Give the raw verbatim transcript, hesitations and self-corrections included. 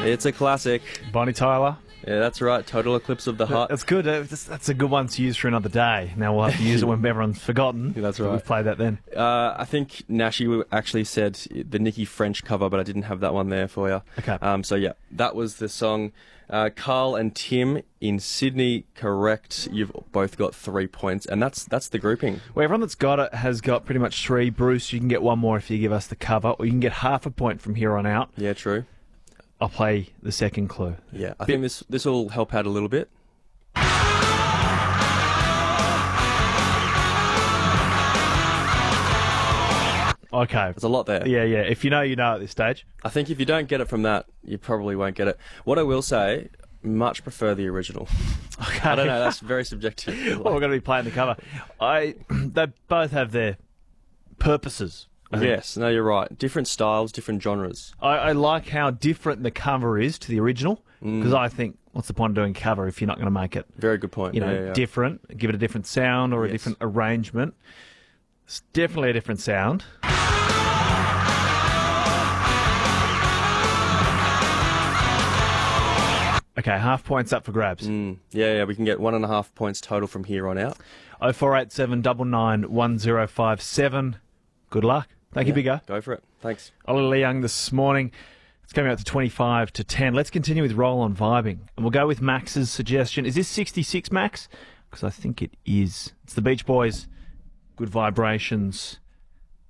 It's a classic. Bonnie Tyler. Yeah, that's right. Total Eclipse of the Heart. That's good. Uh, That's that's a good one to use for another day. Now we'll have to use it when everyone's forgotten. Yeah, that's So right. We've played that then. Uh, I think Nashi actually said the Nikki French cover, but I didn't have that one there for you. Okay. Um, so yeah, that was the song. Uh, Carl and Tim in Sydney, correct. You've both got three points, and that's that's the grouping. Well, everyone that's got it has got pretty much three. Bruce, you can get one more if you give us the cover, or you can get half a point from here on out. Yeah, true. I'll play the second clue. Yeah, I think this this will help out a little bit. Okay. There's a lot there. Yeah, yeah. If you know, you know at this stage. I think if you don't get it from that, you probably won't get it. What I will say, much prefer the original. Okay. I don't know, that's very subjective. Well, we're going to be playing the cover. I. They both have their purposes. I think. Yes, no, you're right. Different styles, different genres. I, I like how different the cover is to the original, Mm. because I think, what's the point of doing cover if you're not going to make it, Very good point. you know, Yeah, yeah. different, give it a different sound or a Yes. different arrangement? It's definitely a different sound. Okay, half points up for grabs. Mm, yeah, yeah, we can get one and a half points total from here on out. Oh four eight seven nine nine one zero five seven. Good luck. Thank you, Yeah, Big O. Go for it. Thanks. Ollie Lee Young this morning. It's coming out to twenty-five to ten. Let's continue with Roll On Vibing. And we'll go with Max's suggestion. Is this sixty-six, Max? Because I think it is. It's the Beach Boys. Good Vibrations.